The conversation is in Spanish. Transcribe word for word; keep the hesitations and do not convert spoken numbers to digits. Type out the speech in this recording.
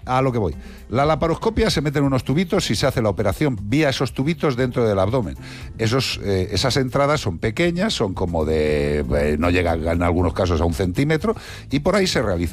A lo que voy. La laparoscopia se meten unos tubitos y se hace la operación vía esos tubitos dentro del abdomen. Esos, eh, esas entradas son pequeñas, son como de... Eh, no llegan en algunos casos a un centímetro, y por ahí se realiza